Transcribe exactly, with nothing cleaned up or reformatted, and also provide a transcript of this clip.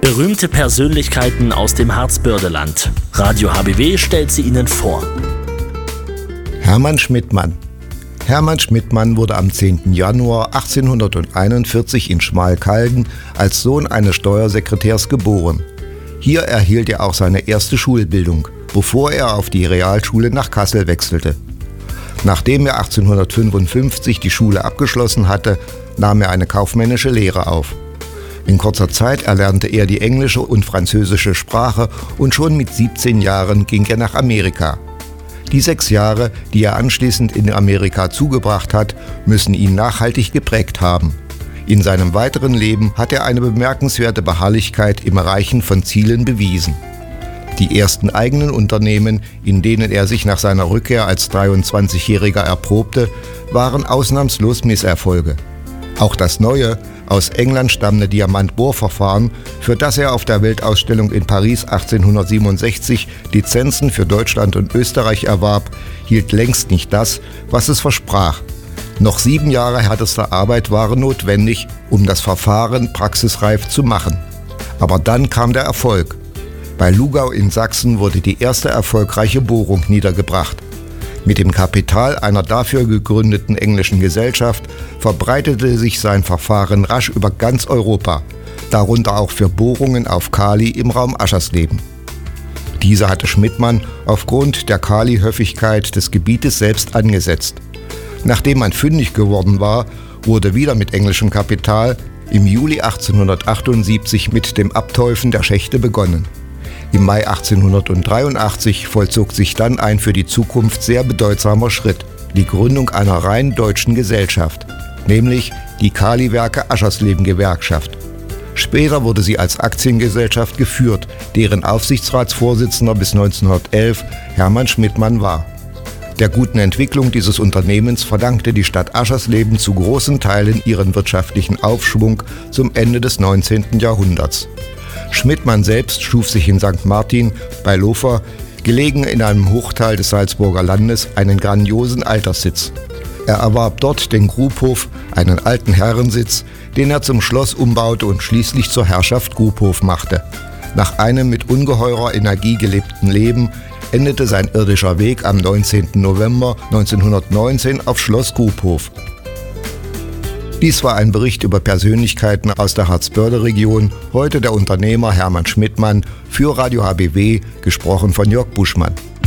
Berühmte Persönlichkeiten aus dem Harzbördeland. Radio H B W stellt sie Ihnen vor. Hermann Schmidtmann. Hermann Schmidtmann wurde am zehnten Januar achtzehnhunderteinundvierzig in Schmalkalden als Sohn eines Steuersekretärs geboren. Hier erhielt er auch seine erste Schulbildung, bevor er auf die Realschule nach Kassel wechselte. Nachdem er achtzehnhundertfünfundfünfzig die Schule abgeschlossen hatte, nahm er eine kaufmännische Lehre auf. In kurzer Zeit erlernte er die englische und französische Sprache und schon mit siebzehn Jahren ging er nach Amerika. Die sechs Jahre, die er anschließend in Amerika zugebracht hat, müssen ihn nachhaltig geprägt haben. In seinem weiteren Leben hat er eine bemerkenswerte Beharrlichkeit im Erreichen von Zielen bewiesen. Die ersten eigenen Unternehmen, in denen er sich nach seiner Rückkehr als dreiundzwanzigjähriger erprobte, waren ausnahmslos Misserfolge. Auch das neue, aus England stammende Diamant-Bohrverfahren, für das er auf der Weltausstellung in Paris achtzehnhundertsiebenundsechzig Lizenzen für Deutschland und Österreich erwarb, hielt längst nicht das, was es versprach. Noch sieben Jahre härtester Arbeit waren notwendig, um das Verfahren praxisreif zu machen. Aber dann kam der Erfolg. Bei Lugau in Sachsen wurde die erste erfolgreiche Bohrung niedergebracht. Mit dem Kapital einer dafür gegründeten englischen Gesellschaft verbreitete sich sein Verfahren rasch über ganz Europa, darunter auch für Bohrungen auf Kali im Raum Aschersleben. Diese hatte Schmidtmann aufgrund der Kali-Höfigkeit des Gebietes selbst angesetzt. Nachdem man fündig geworden war, wurde wieder mit englischem Kapital im Juli achtzehnhundertachtundsiebzig mit dem Abteufen der Schächte begonnen. Im Mai achtzehnhundertdreiundachtzig vollzog sich dann ein für die Zukunft sehr bedeutsamer Schritt, die Gründung einer rein deutschen Gesellschaft, nämlich die Kaliwerke Aschersleben Gewerkschaft. Später wurde sie als Aktiengesellschaft geführt, deren Aufsichtsratsvorsitzender bis neunzehnhundertelf Hermann Schmidtmann war. Der guten Entwicklung dieses Unternehmens verdankte die Stadt Aschersleben zu großen Teilen ihren wirtschaftlichen Aufschwung zum Ende des neunzehnten Jahrhunderts. Schmidtmann selbst schuf sich in Sankt Martin bei Lofer, gelegen in einem Hochtal des Salzburger Landes, einen grandiosen Alterssitz. Er erwarb dort den Grubhof, einen alten Herrensitz, den er zum Schloss umbaute und schließlich zur Herrschaft Grubhof machte. Nach einem mit ungeheurer Energie gelebten Leben endete sein irdischer Weg am neunzehnten November neunzehnhundertneunzehn auf Schloss Grubhof. Dies war ein Bericht über Persönlichkeiten aus der Harzbörde-Region, heute der Unternehmer Hermann Schmidtmann, für Radio H B W, gesprochen von Jörg Buschmann.